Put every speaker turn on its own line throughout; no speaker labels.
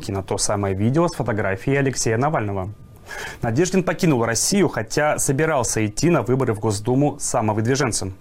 ссылки на то самое видео с фотографией Алексея Навального. Надеждин покинул Россию, хотя собирался идти на выборы в Госдуму самовыдвиженцем.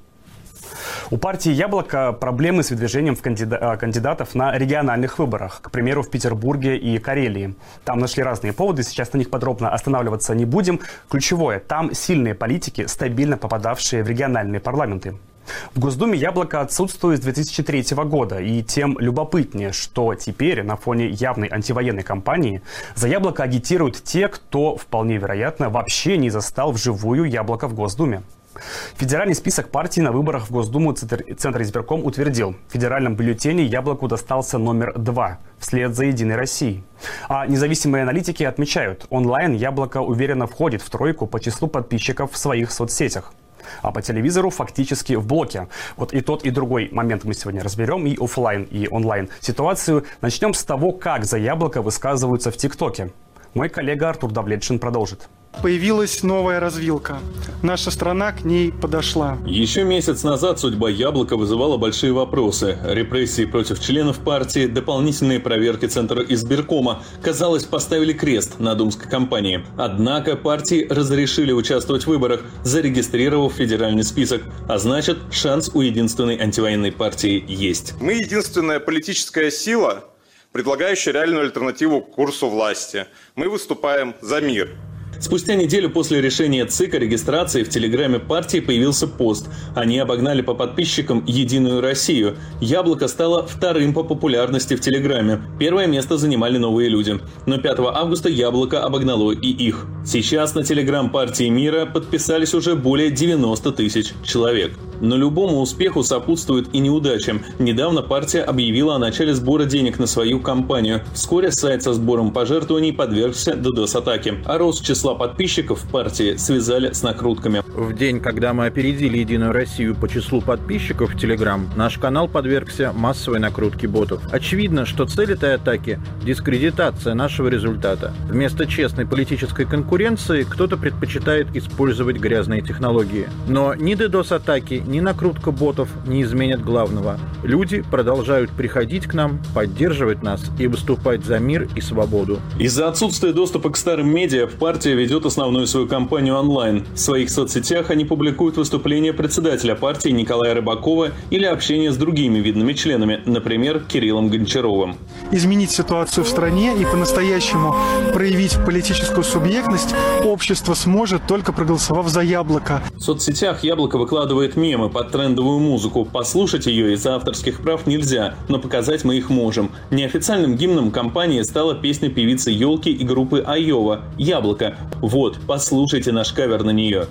У партии «Яблоко» проблемы с выдвижением кандидатов на региональных выборах, к примеру, в Петербурге и Карелии. Там нашли разные поводы, сейчас на них подробно останавливаться не будем. Ключевое, там сильные политики, стабильно попадавшие в региональные парламенты. В Госдуме «Яблоко» отсутствует с 2003 года, и тем любопытнее, что теперь на фоне явной антивоенной кампании за «Яблоко» агитируют те, кто, вполне вероятно, вообще не застал вживую «Яблоко» в Госдуме. Федеральный список партий на выборах в Госдуму Центр избирком утвердил. В федеральном бюллетене «Яблоку» достался номер 2, вслед за «Единой Россией». А независимые аналитики отмечают, онлайн «Яблоко» уверенно входит в тройку по числу подписчиков в своих соцсетях. А по телевизору фактически в блоке. Вот и тот, и другой момент мы сегодня разберем, и офлайн, и онлайн ситуацию. Начнем с того, как за «Яблоко» высказываются в ТикТоке. Мой коллега Артур Давлетшин продолжит.
Появилась новая развилка. Наша страна к ней подошла.
Еще месяц назад судьба «Яблока» вызывала большие вопросы. Репрессии против членов партии, дополнительные проверки Центра избиркома, казалось, поставили крест на думской кампании. Однако партии разрешили участвовать в выборах, зарегистрировав федеральный список. А значит, шанс у единственной антивоенной партии есть.
Мы единственная политическая сила, предлагающая реальную альтернативу курсу власти. Мы выступаем за мир.
Спустя неделю после решения ЦИК о регистрации в телеграме партии появился пост. Они обогнали по подписчикам «Единую Россию». «Яблоко» стало вторым по популярности в телеграме. Первое место занимали «Новые люди». Но 5 августа «Яблоко» обогнало и их. Сейчас на телеграм партии мира подписались уже более 90 тысяч человек. Но любому успеху сопутствует и неудача. Недавно партия объявила о начале сбора денег на свою кампанию. Вскоре сайт со сбором пожертвований подвергся DDoS-атаке. А рост числа подписчиков партии связали с накрутками.
В день, когда мы опередили «Единую Россию» по числу подписчиков в Telegram, наш канал подвергся массовой накрутке ботов. Очевидно, что цель этой атаки – дискредитация нашего результата. Вместо честной политической конкуренции кто-то предпочитает использовать грязные технологии. Но ни DDoS-атаки, ни накрутка ботов не изменят главного. Люди продолжают приходить к нам, поддерживать нас и выступать за мир и свободу.
Из-за отсутствия доступа к старым медиа партия ведет основную свою кампанию онлайн. В своих соцсетях они публикуют выступления председателя партии Николая Рыбакова или общение с другими видными членами, например, Кириллом Гончаровым.
Изменить ситуацию в стране и по-настоящему проявить политическую субъектность общество сможет, только проголосовав за «Яблоко».
В соцсетях «Яблоко» выкладывает мемы под трендовую музыку. Послушать ее из-за авторских прав нельзя, но показать мы их можем. Неофициальным гимном кампании стала песня певицы «Елки» и группы Айова «Яблоко». Вот, послушайте наш кавер на нее.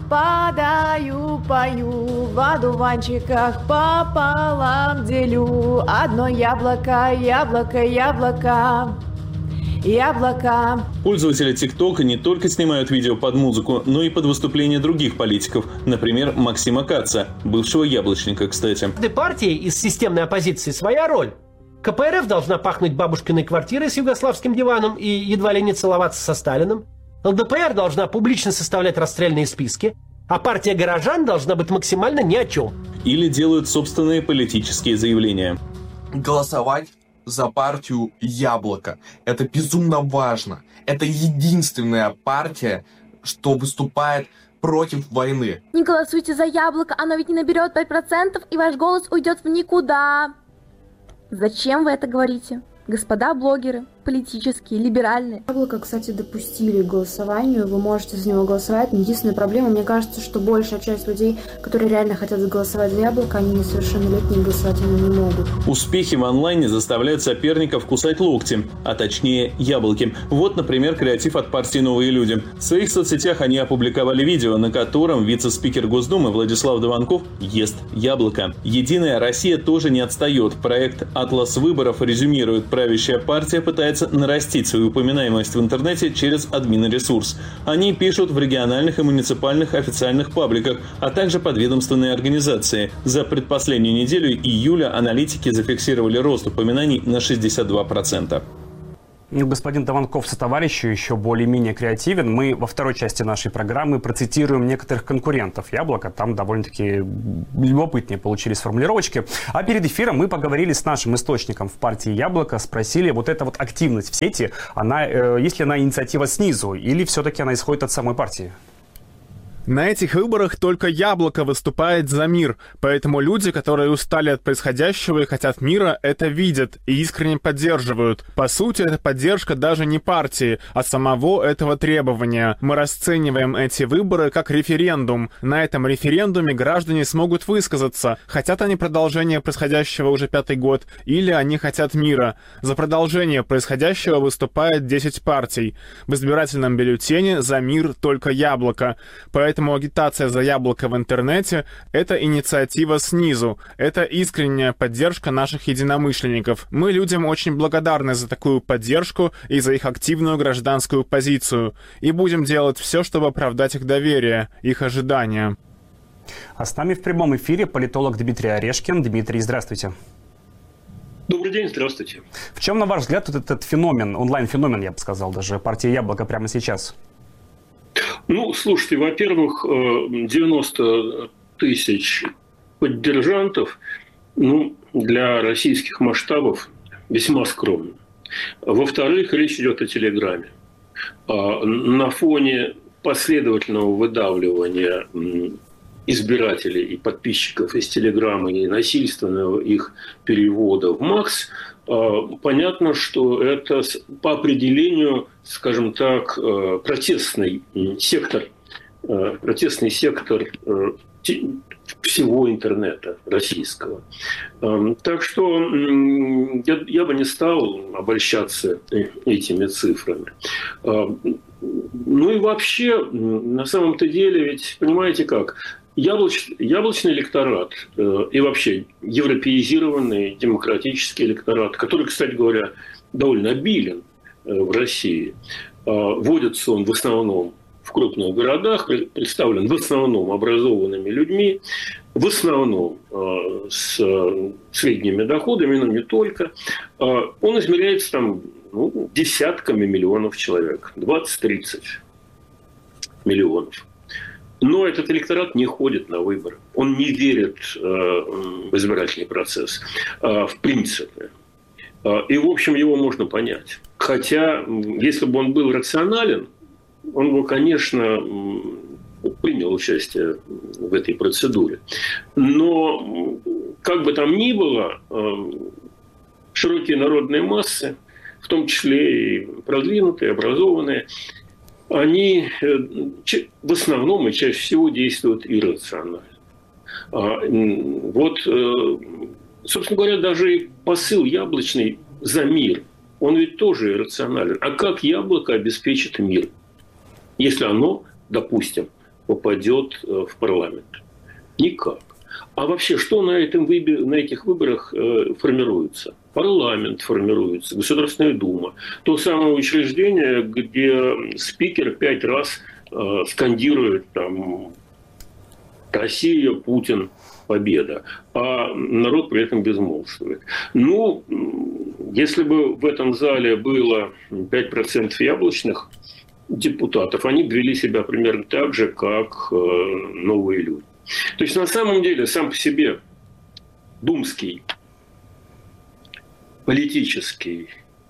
Подаю, пою, в одуванчиках пополам делю. Одно яблоко, яблоко, яблоко. Яблоко.
Пользователи ТикТока не только снимают видео под музыку, но и под выступления других политиков. Например, Максима Каца, бывшего яблочника, кстати.
В каждой партии из системной оппозиции своя роль. КПРФ должна пахнуть бабушкиной квартирой с югославским диваном и едва ли не целоваться со Сталиным. ЛДПР должна публично составлять расстрельные списки, а партия горожан должна быть максимально ни о чем.
Или делают собственные политические заявления.
Голосовать за партию «Яблоко». Это безумно важно. Это единственная партия, что выступает против войны.
Не голосуйте за «Яблоко», оно ведь не наберет 5%, и ваш голос уйдет в никуда. Зачем вы это говорите? Господа блогеры, политические, либеральные.
«Яблоко», кстати, допустили к голосованию, вы можете за него голосовать, но единственная проблема, мне кажется, что большая часть людей, которые реально хотят голосовать за «Яблоко», они несовершеннолетние, голосовать они не могут.
Успехи в онлайне заставляют соперников кусать локти, а точнее яблоки. Вот, например, креатив от партии «Новые люди». В своих соцсетях они опубликовали видео, на котором вице-спикер Госдумы Владислав Дованков ест яблоко. «Единая Россия» тоже не отстает. Проект «Атлас выборов» резюмирует: правящая партия пытается нарастить свою упоминаемость в интернете через админресурс. Они пишут в региональных и муниципальных официальных пабликах, а также подведомственные организации. За предпоследнюю неделю июля аналитики зафиксировали рост упоминаний на 62%.
Господин Тованков со товарищем еще более-менее креативен. Мы во второй части нашей программы процитируем некоторых конкурентов «Яблока». Там довольно-таки любопытнее получились формулировочки. А перед эфиром мы поговорили с нашим источником в партии «Яблоко». Спросили, вот эта вот активность в сети, есть ли она инициатива снизу или все-таки она исходит от самой партии?
На этих выборах только Яблоко выступает за мир, поэтому люди, которые устали от происходящего и хотят мира, это видят и искренне поддерживают. По сути, это поддержка даже не партии, а самого этого требования. Мы расцениваем эти выборы как референдум. На этом референдуме граждане смогут высказаться, хотят они продолжения происходящего уже 5-й год, или они хотят мира. За продолжение происходящего выступает 10 партий. В избирательном бюллетене за мир только Яблоко. Поэтому агитация за Яблоко в интернете — это инициатива снизу, это искренняя поддержка наших единомышленников. Мы людям очень благодарны за такую поддержку и за их активную гражданскую позицию. И будем делать все, чтобы оправдать их доверие, их ожидания.
А с нами в прямом эфире политолог Дмитрий Орешкин. Дмитрий, здравствуйте.
Добрый день, здравствуйте.
В чем, на ваш взгляд, этот феномен, онлайн-феномен, я бы сказал, даже партии «Яблоко» прямо сейчас?
Ну, слушайте, во-первых, 90 тысяч поддержантов, для российских масштабов весьма скромно. Во-вторых, речь идет о Телеграме. На фоне последовательного выдавливания избирателей и подписчиков из Телеграма и насильственного их перевода в МАКС, понятно, что это по определению, скажем так, протестный сектор всего интернета российского. Так что я бы не стал обольщаться этими цифрами. Ну и вообще, на самом-то деле, ведь понимаете как, яблочный электорат и вообще европеизированный демократический электорат, который, кстати говоря, довольно обилен в России, водится он в основном в крупных городах, представлен в основном образованными людьми, в основном с средними доходами, но не только. Он измеряется там десятками миллионов человек, 20-30 миллионов. Но этот электорат не ходит на выборы. Он не верит в избирательный процесс, в принципе. И, в общем, его можно понять. Хотя, если бы он был рационален, он бы, конечно, принял участие в этой процедуре. Но, как бы там ни было, широкие народные массы, в том числе и продвинутые, образованные, они в основном и чаще всего действуют иррационально. Вот, собственно говоря, даже и посыл яблочный за мир, он ведь тоже иррационален. А как Яблоко обеспечит мир, если оно, допустим, попадет в парламент? Никак. А вообще, что на этих выборах формируется? Парламент формируется, Государственная Дума. То самое учреждение, где спикер 5 раз скандирует там «Россия, Путин, победа», а народ при этом безмолвствует. Ну, если бы в этом зале было 5% яблочных депутатов, они бы вели себя примерно так же, как новые люди. То есть, на самом деле, сам по себе думский, политический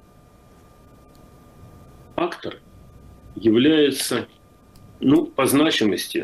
актор является, по значимости,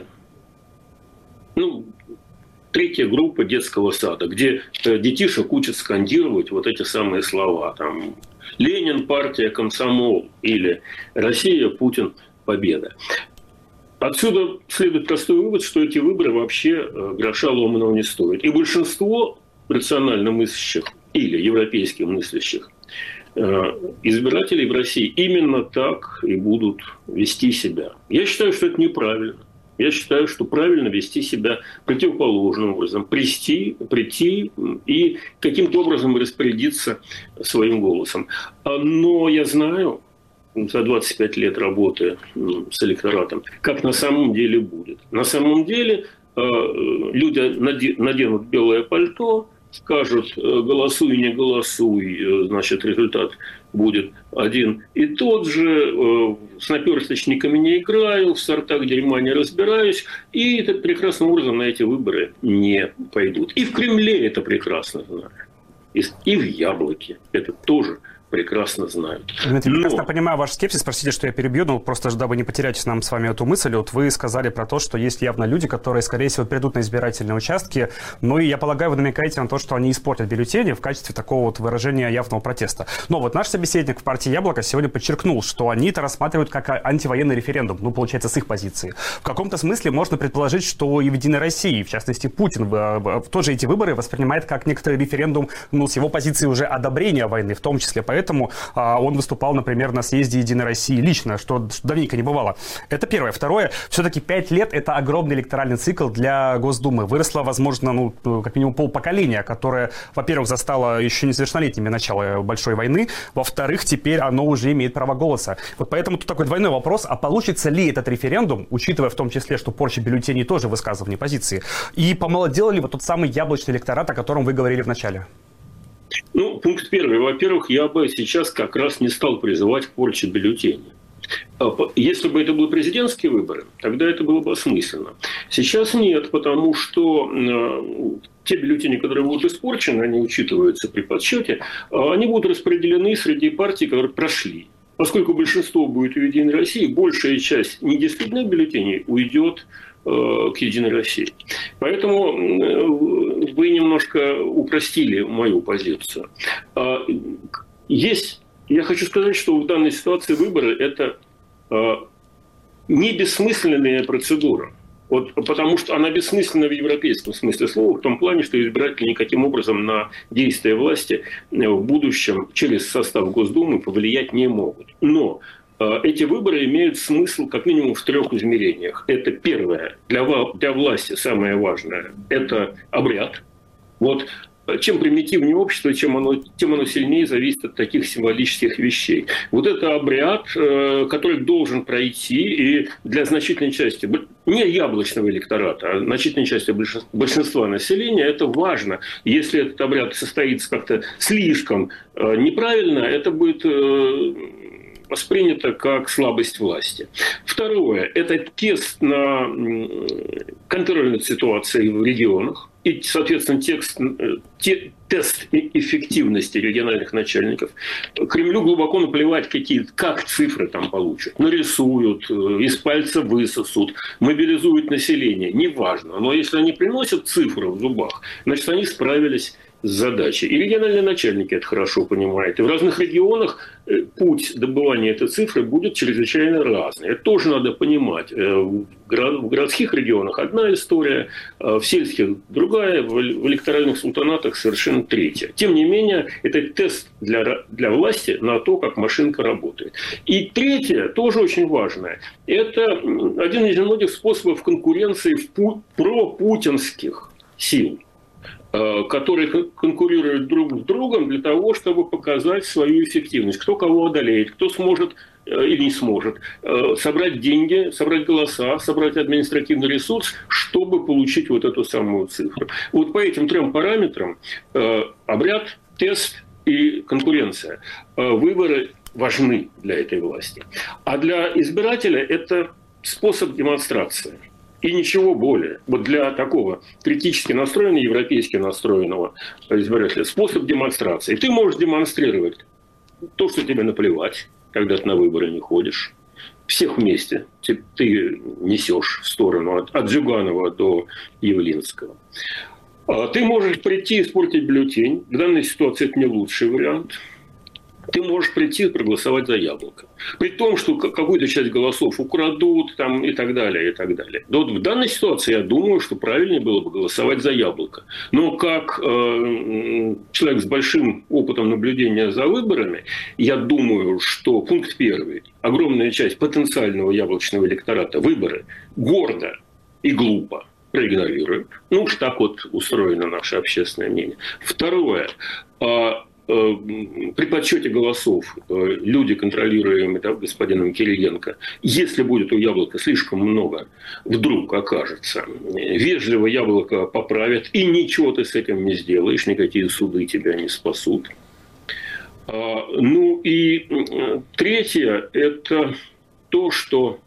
третья группа детского сада, где детишек учат скандировать вот эти самые слова. Там «Ленин, партия, комсомол» или «Россия, Путин, победа». Отсюда следует простой вывод, что эти выборы вообще гроша ломаного не стоят. И большинство рационально мыслящих или европейски мыслящих избирателей в России именно так и будут вести себя. Я считаю, что это неправильно. Я считаю, что правильно вести себя противоположным образом. Прийти и каким-то образом распорядиться своим голосом. Но я знаю, за 25 лет работы с электоратом, как на самом деле будет. На самом деле люди наденут белое пальто, скажут «голосуй, не голосуй», значит, результат будет один и тот же. С наперсточниками не играю, в сортах дерьма не разбираюсь. И это прекрасным образом на эти выборы не пойдут. И в Кремле это прекрасно знают. И в Яблоке это тоже прекрасно знают.
Дмитрий, прекрасно понимаю ваш скепсис. Простите, что я перебью, но просто дабы не потерять нам с вами эту мысль. Вот вы сказали про то, что есть явно люди, которые, скорее всего, придут на избирательные участки. Ну и я полагаю, вы намекаете на то, что они испортят бюллетени в качестве такого вот выражения явного протеста. Но вот наш собеседник в партии «Яблоко» сегодня подчеркнул, что они это рассматривают как антивоенный референдум. Ну, получается, с их позиции. В каком-то смысле можно предположить, что и в «Единой России», в частности, Путин, тоже эти выборы воспринимает как некоторый референдум, ну, с его позиции уже одобрения войны, в том числе. Поэтому он выступал, например, на съезде «Единой России» лично, что давненько не бывало. Это первое. Второе, все-таки 5 лет – это огромный электоральный цикл для Госдумы. Выросло, возможно, ну, как минимум полпоколения, которое, во-первых, застало еще несовершеннолетними начало Большой войны, во-вторых, теперь оно уже имеет право голоса. Вот поэтому тут такой двойной вопрос, а получится ли этот референдум, учитывая в том числе, что порча бюллетеней тоже высказывание позиции, и помолодел ли вот тот самый яблочный электорат, о котором вы говорили в начале?
Ну, пункт первый. Во-первых, я бы сейчас как раз не стал призывать к порче бюллетеней. Если бы это были президентские выборы, тогда это было бы осмысленно. Сейчас нет, потому что те бюллетени, которые будут испорчены, они учитываются при подсчете, они будут распределены среди партий, которые прошли. Поскольку большинство будет в «Единой России», большая часть недействительных бюллетеней уйдет к «Единой России». Поэтому вы немножко упростили мою позицию. Я хочу сказать, что в данной ситуации выборы – это не бессмысленная процедура. Вот, потому что она бессмысленна в европейском смысле слова, в том плане, что избиратели никаким образом на действия власти в будущем через состав Госдумы повлиять не могут. Но эти выборы имеют смысл как минимум в 3 измерениях. Это первое, для власти самое важное – это обряд. Вот чем примитивнее общество, тем оно сильнее зависит от таких символических вещей. Вот это обряд, который должен пройти, и для значительной части, не яблочного электората, а значительной части большинства населения это важно. Если этот обряд состоится как-то слишком неправильно, это будет воспринято как слабость власти. Второе – это тест на контроль над ситуацией в регионах. И, соответственно, тест эффективности региональных начальников. Кремлю глубоко наплевать, как цифры там получат. Нарисуют, из пальца высосут, мобилизуют население. Неважно. Но если они приносят цифры в зубах, значит, они справились с задачей. И региональные начальники это хорошо понимают. И в разных регионах путь добывания этой цифры будет чрезвычайно разный. Это тоже надо понимать. В городских регионах одна история, в сельских другая, в электоральных султанатах совершенно третья. Тем не менее, это тест для власти на то, как машинка работает. И третье, тоже очень важное, это один из немногих способов конкуренции пропутинских сил, которые конкурируют друг с другом для того, чтобы показать свою эффективность. Кто кого одолеет, кто сможет или не сможет собрать деньги, собрать голоса, собрать административный ресурс, чтобы получить вот эту самую цифру. Вот по этим 3 параметрам обряд, тест и конкуренция. Выборы важны для этой власти. А для избирателя это способ демонстрации. И ничего более. Вот для такого критически настроенного, европейски настроенного избирателя способ демонстрации. Ты можешь демонстрировать то, что тебе наплевать, когда ты на выборы не ходишь. Всех вместе ты несешь в сторону от Зюганова до Явлинского. Ты можешь прийти и испортить бюллетень. В данной ситуации это не лучший вариант. Ты можешь прийти и проголосовать за Яблоко. При том, что какую-то часть голосов украдут там, и так далее, и так далее. Но вот в данной ситуации я думаю, что правильнее было бы голосовать за Яблоко. Но как человек с большим опытом наблюдения за выборами, я думаю, что пункт первый. Огромная часть потенциального яблочного электората выборы гордо и глупо проигнорирует. Ну уж так вот устроено наше общественное мнение. Второе. при подсчете голосов люди, контролируемые господином Кириенко, если будет у Яблока слишком много, вдруг окажется, вежливо Яблоко поправят, и ничего ты с этим не сделаешь, никакие суды тебя не спасут. Ну и третье – это то, что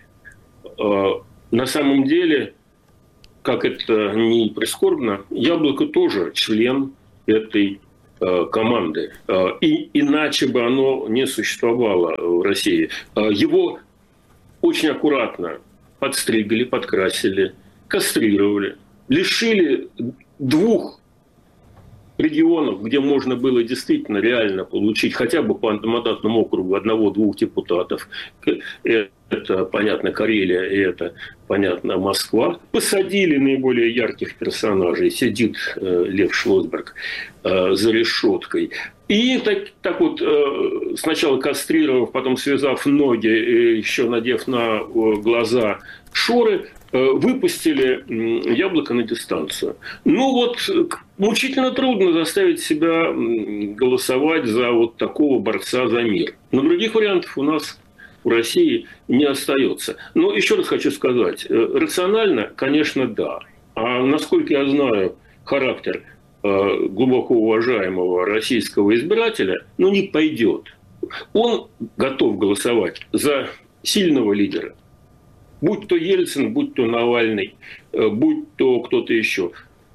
на самом деле, как это ни прискорбно, Яблоко тоже член этой команды. И иначе бы оно не существовало в России. Его очень аккуратно подстригли, подкрасили, кастрировали, лишили 2 регионов, где можно было действительно реально получить хотя бы по одномандатному округу 1-2 депутатов. Это, понятно, Карелия, и это, понятно, Москва. Посадили наиболее ярких персонажей. Сидит Лев Шлосберг за решеткой. И так вот, сначала кастрировав, потом связав ноги, еще надев на глаза шоры, выпустили Яблоко на дистанцию. Ну вот, мучительно трудно заставить себя голосовать за вот такого борца за мир. Но других вариантов у нас в России не остается. Но еще раз хочу сказать, рационально, конечно, да. А насколько я знаю характер глубоко уважаемого российского избирателя, ну, не пойдет. Он готов голосовать за сильного лидера. Будь то Ельцин, будь то Навальный, будь то кто-то еще.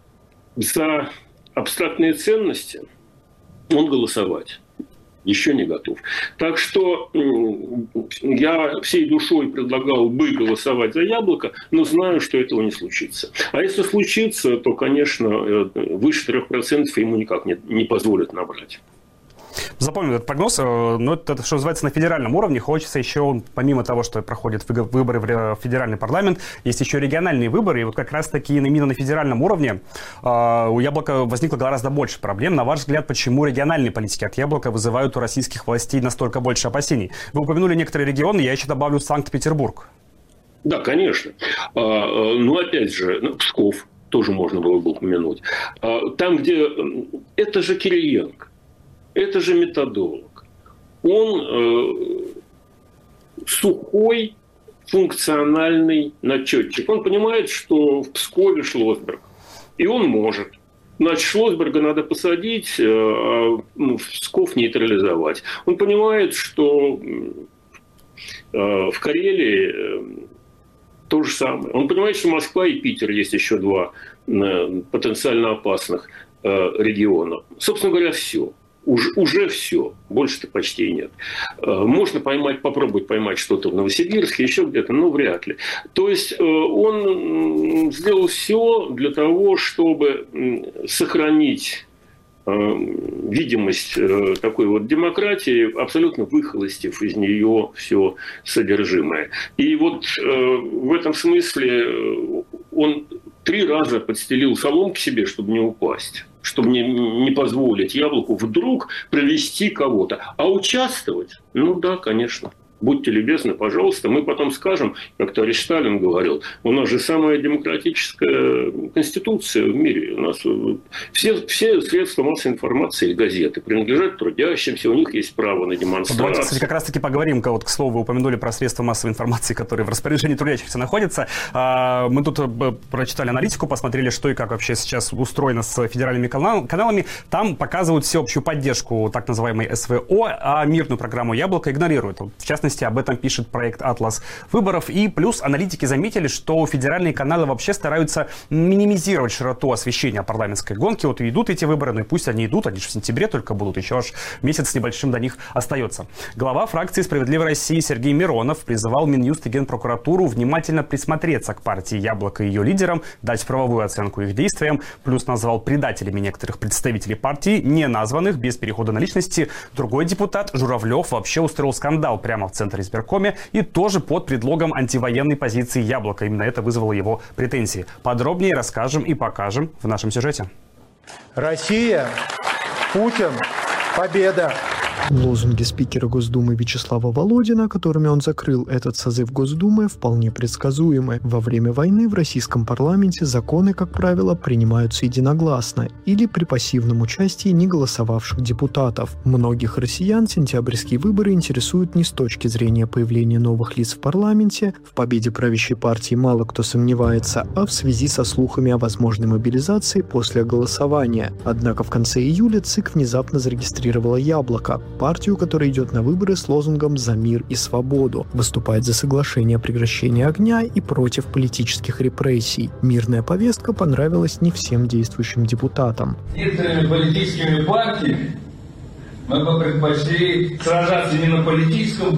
За абстрактные ценности он голосовать еще не готов. Так что я всей душой предлагал бы голосовать за Яблоко, но знаю, что этого не случится. А если случится, то, конечно, выше 3% ему никак не позволят набрать.
Запомню этот прогноз, но это, что называется, на федеральном уровне. Хочется еще, помимо того, что проходят выборы в федеральный парламент, есть еще региональные выборы. И вот как раз-таки именно на федеральном уровне у Яблока возникло гораздо больше проблем. На ваш взгляд, почему региональные политики от Яблока вызывают у российских властей настолько больше опасений? Вы упомянули некоторые регионы, я еще добавлю Санкт-Петербург.
Да, конечно. Но опять же, Псков тоже можно было бы упомянуть. Там, где... Это же Кириенко. Это же методолог. Он сухой, функциональный начетчик. Он понимает, что в Пскове Шлосберг. И он может. Значит, Шлосберга надо посадить, а в Псков нейтрализовать. Он понимает, что в Карелии то же самое. Он понимает, что Москва и Питер есть еще 2 потенциально опасных региона. Собственно говоря, все. Уже все. Больше-то почти нет. Можно попробовать поймать что-то в Новосибирске, еще где-то, но вряд ли. То есть он сделал все для того, чтобы сохранить видимость такой вот демократии, абсолютно выхолостив из нее все содержимое. И вот в этом смысле он 3 раза подстелил соломки себе, чтобы не упасть, чтобы не позволить Яблоку вдруг провести кого-то. А участвовать? Ну да, конечно. Будьте любезны, пожалуйста. Мы потом скажем, как товарищ Сталин говорил, у нас же самая демократическая конституция в мире. У нас все средства массовой информации и газеты принадлежат трудящимся, у них есть право на демонстрацию.
Давайте, кстати, как раз-таки поговорим, вот, к слову, вы упомянули про средства массовой информации, которые в распоряжении трудящихся находятся. Мы тут прочитали аналитику, посмотрели, что и как вообще сейчас устроено с федеральными каналами. Там показывают всеобщую поддержку так называемой СВО, а мирную программу Яблоко игнорируют. В частности, об этом пишет проект «Атлас выборов». И плюс аналитики заметили, что федеральные каналы вообще стараются минимизировать широту освещения парламентской гонки. Вот и идут эти выборы, ну и пусть они идут, они же в сентябре только будут, еще аж месяц с небольшим до них остается. Глава фракции «Справедливой России» Сергей Миронов призывал Минюст и Генпрокуратуру внимательно присмотреться к партии «Яблоко» и ее лидерам, дать правовую оценку их действиям, плюс назвал предателями некоторых представителей партии, не названных, без перехода на личности. Другой депутат, Журавлев, вообще устроил скандал прямо в Центре избиркоме и тоже под предлогом антивоенной позиции Яблока. Именно это вызвало его претензии. Подробнее расскажем и покажем в нашем сюжете.
Россия, Путин, победа. Лозунги спикера Госдумы Вячеслава Володина, которыми он закрыл этот созыв Госдумы, вполне предсказуемы. Во время войны в российском парламенте законы, как правило, принимаются единогласно или при пассивном участии не голосовавших депутатов. Многих россиян сентябрьские выборы интересуют не с точки зрения появления новых лиц в парламенте, в победе правящей партии мало кто сомневается, а в связи со слухами о возможной мобилизации после голосования. Однако в конце июля ЦИК внезапно зарегистрировала «Яблоко», партию, которая идет на выборы с лозунгом «За мир и свободу», выступает за соглашение о прекращении огня и против политических репрессий. Мирная повестка понравилась не всем действующим депутатам.
Некоторыми политическими партиями мы бы предпочли сражаться не на политическом